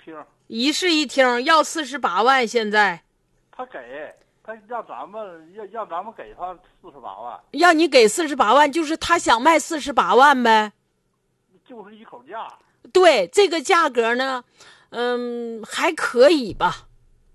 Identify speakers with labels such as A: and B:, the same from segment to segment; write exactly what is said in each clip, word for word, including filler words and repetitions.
A: 厅。
B: 一室一厅要四十八万，现在
A: 他给他让咱们要让咱们给他四十八万，
B: 要你给四十八万，就是他想卖四十八万呗。
A: 就是一口价。
B: 对，这个价格呢，嗯，还可以吧。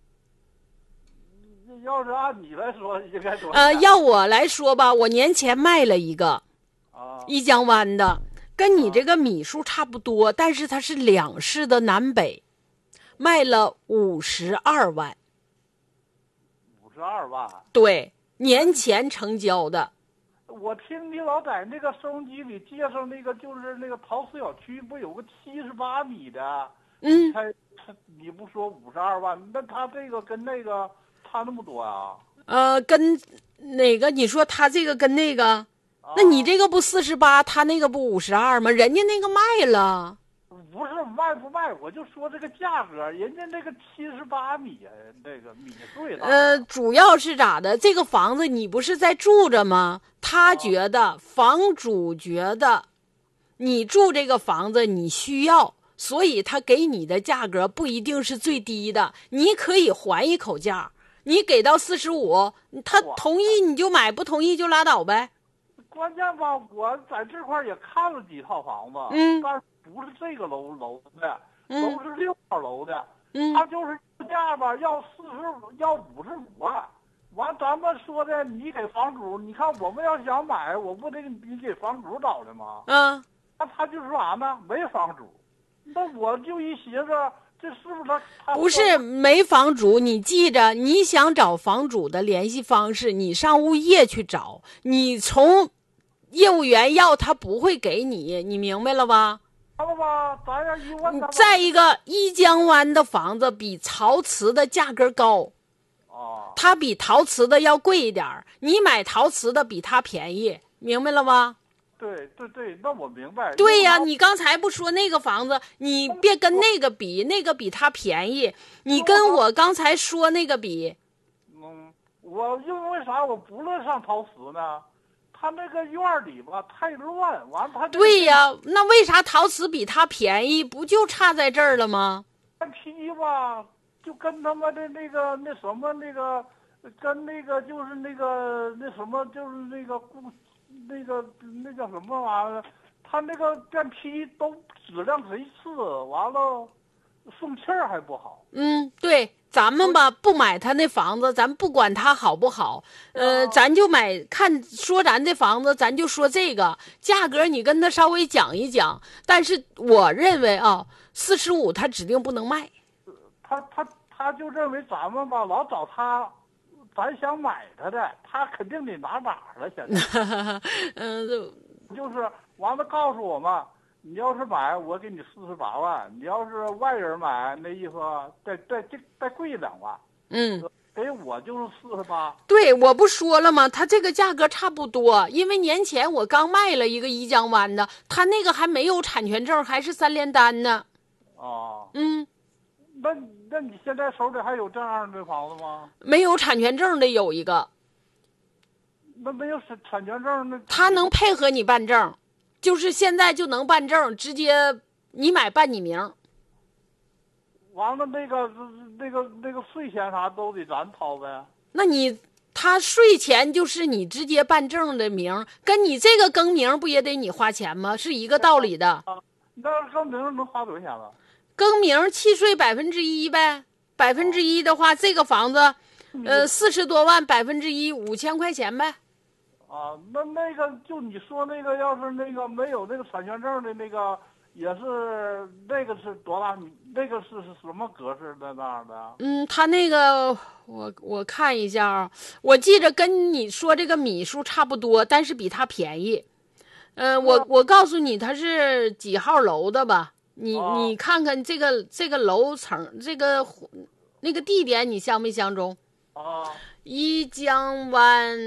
A: 要是按你来说，应该多少钱？
B: 呃，要我来说吧，我年前卖了一个，
A: 啊，
B: 一江湾的，跟你这个米数差不多，但是它是两室的南北，卖了五十二万。
A: 五十二万。
B: 对，年前成交的。
A: 我听你老在那个收音机里介绍那个，就是那个陶瓷小区不有个七十八米的？
B: 嗯，
A: 他他你不说五十二万，那他这个跟那个差那么多啊？
B: 呃，跟哪个？你说他这个跟那个？
A: 啊
B: 那你这个不四十八，他那个不五十二吗？人家那个卖了。
A: 不是卖不卖，我就说这个价格，人家那个七十八米，那个米数也大。
B: 呃，主要是咋的？这个房子你不是在住着吗？他觉得，房主觉得，你住这个房子你需要，所以他给你的价格不一定是最低的，你可以还一口价，你给到四十五，他同意你就买，不同意就拉倒呗。
A: 关键吧，我在这块也看了几套房子，
B: 嗯，
A: 但是不是这个楼楼的，
B: 嗯
A: 都是六号楼的，
B: 嗯，
A: 他就是价吧，要四十要五十五万。完，咱们说的，你给房主，你看我们要想买，我不得你给房主找的吗？
B: 嗯，
A: 那他就说啥呢？没房主，那我就一寻思，这是不是他？他
B: 不是没房主，你记着，你想找房主的联系方式，你上物业去找，你从业务员要，他不会给你，你明白了吧？
A: 好了吧，咱要一问他。
B: 再一个，一江湾的房子比陶瓷的价格高。
A: 哦，
B: 它比陶瓷的要贵一点儿，你买陶瓷的比它便宜，明白了吗？
A: 对对对，那我明白。
B: 对呀，你刚才不说那个房子，你别跟那个比，那个比它便宜，你跟我刚才说那个比。
A: 嗯，我因为啥我不乐上陶瓷呢？他那个院里吧太乱，完他、这个、
B: 对呀，那为啥陶瓷比它便宜？不就差在这儿了吗？
A: 批吧。就跟他妈的那个那什么那个，跟那个就是那个那什么就是那个故，那个那叫什么玩意儿？他那个电梯都质量贼次，完了送气儿还不好。
B: 嗯，对，咱们吧不买他那房子，咱不管他好不好，呃，咱就买看说咱这房子，咱就说这个价格，你跟他稍微讲一讲。但是我认为啊，四十五他指定不能卖。
A: 他他他就认为咱们吧老找他，咱想买他的，他肯定得拿码了。现在，
B: 嗯，
A: 就是完了告诉我们，你要是买，我给你四十八万；你要是外人买，那意思再再再再贵两万。
B: 嗯，
A: 给我就是四十八。
B: 对，我不说了吗？他这个价格差不多，因为年前我刚卖了一个一江湾的，他那个还没有产权证，还是三联单呢。
A: 哦，
B: 嗯。
A: 那那你现在手里还有这样的房子吗？
B: 没有产权证的有一个。
A: 那没有产产权证，那
B: 他能配合你办证，就是现在就能办证，直接你买办你名。
A: 完了那个那个那个税钱啥都得咱掏呗。
B: 那你他税前就是你直接办证的名，跟你这个更名不也得你花钱吗？是一个道理的。
A: 啊，那更名能花多少钱了？
B: 更名契税百分之一呗，百分之一的话，这个房子，呃，四十多万，百分之一五千块钱呗。
A: 啊，那那个就你说那个，要是那个没有那个产权证的那个，也是那个是多大米？那个是是什么格式的那样的？
B: 嗯，他那个我我看一下啊，我记着跟你说这个米数差不多，但是比它便宜。嗯、呃，我我告诉你，它是几号楼的吧？你、哦、你看看这个这个楼层，这个那个地点，你相不相中？
A: 啊，
B: 一江湾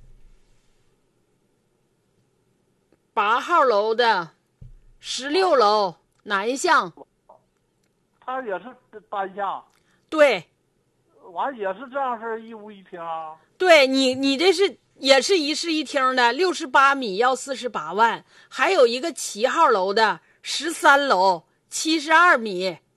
B: 八号楼的十六楼南向。
A: 它也是单向。
B: 对。
A: 完也是这样，是一屋一厅啊。
B: 对你，你这是也是一室一厅的，六十八米要四十八万，还有一个七号楼的。十三楼七十二米